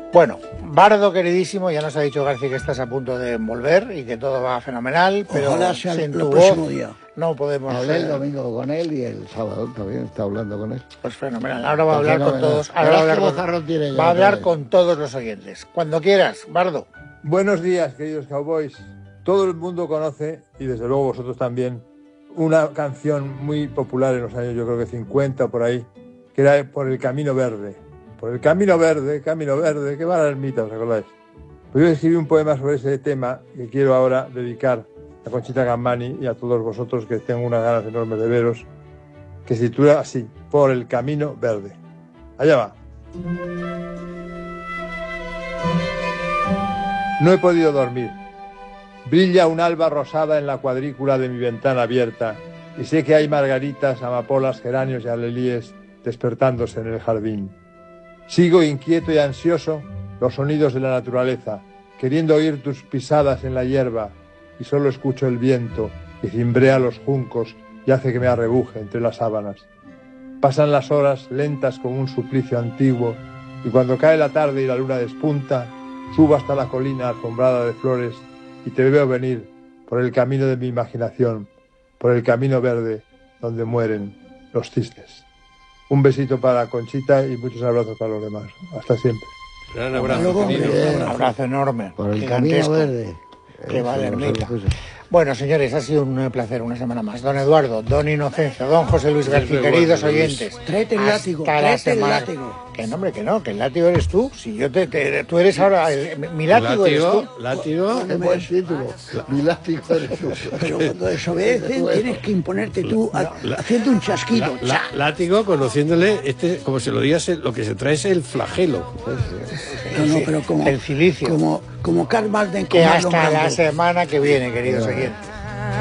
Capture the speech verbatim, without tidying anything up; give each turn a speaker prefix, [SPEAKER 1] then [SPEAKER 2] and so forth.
[SPEAKER 1] Bueno, Bardo queridísimo, ya nos ha dicho García que estás a punto de volver y que todo va fenomenal, pero
[SPEAKER 2] ojalá sea
[SPEAKER 1] sin
[SPEAKER 2] el
[SPEAKER 1] tu
[SPEAKER 2] próximo
[SPEAKER 1] voz
[SPEAKER 2] día.
[SPEAKER 1] No podemos...
[SPEAKER 3] Hablé el domingo con él y el sábado también está hablando con él.
[SPEAKER 1] Pues fenomenal, ahora va a hablar
[SPEAKER 3] fenomenal.
[SPEAKER 1] con todos. Ahora va a hablar, con,
[SPEAKER 3] tiene
[SPEAKER 1] va a hablar con todos los oyentes. Cuando quieras, Bardo.
[SPEAKER 4] Buenos días, queridos cowboys. Todo el mundo conoce, y desde luego vosotros también, una canción muy popular en los años, yo creo que cincuenta por ahí, que era Por el Camino Verde. Por el Camino Verde, Camino Verde, que va a la ermita, ¿os acordáis? Pues yo escribí un poema sobre ese tema que quiero ahora dedicar a Conchita Gambani y a todos vosotros, que tengo unas ganas enormes de veros, que se titula así, Por el Camino Verde. Allá va. No he podido dormir. Brilla un alba rosada en la cuadrícula de mi ventana abierta y sé que hay margaritas, amapolas, geranios y alelíes despertándose en el jardín. Sigo inquieto y ansioso los sonidos de la naturaleza, queriendo oír tus pisadas en la hierba, y solo escucho el viento que cimbrea los juncos y hace que me arrebuje entre las sábanas. Pasan las horas lentas como un suplicio antiguo, y cuando cae la tarde y la luna despunta, subo hasta la colina alfombrada de flores y te veo venir por el camino de mi imaginación, por el camino verde donde mueren los cisnes. Un besito para Conchita y muchos abrazos para los demás. Hasta siempre.
[SPEAKER 5] Un abrazo,
[SPEAKER 1] un abrazo enorme.
[SPEAKER 3] Por el
[SPEAKER 1] gigantesco,
[SPEAKER 3] camino verde.
[SPEAKER 1] Que va de ermita. Bueno, señores, ha sido un placer una semana más. Don Eduardo, don Inocencio, don José Luis García, queridos oyentes.
[SPEAKER 2] Tráete el látigo,
[SPEAKER 1] hasta la
[SPEAKER 2] tráete el
[SPEAKER 1] semana.
[SPEAKER 2] látigo.
[SPEAKER 1] Que no, hombre, que no, que el látigo eres tú. Si yo te, te tú eres ahora, el, mi látigo,
[SPEAKER 5] látigo
[SPEAKER 1] eres tú.
[SPEAKER 5] Látigo.
[SPEAKER 3] Qué buen título. Mi látigo eres tú.
[SPEAKER 2] Pero cuando desobedecen tienes que imponerte tú a- haciendo un chasquido.
[SPEAKER 5] La, látigo, conociéndole, este, como se lo digas, lo que se trae es el flagelo.
[SPEAKER 2] No, no, pero como,
[SPEAKER 1] El cilicio.
[SPEAKER 2] como, como Karl Malden.
[SPEAKER 1] Que
[SPEAKER 2] como
[SPEAKER 1] hasta
[SPEAKER 2] Marlon
[SPEAKER 1] la
[SPEAKER 2] Brando.
[SPEAKER 1] semana que viene, queridos oyentes.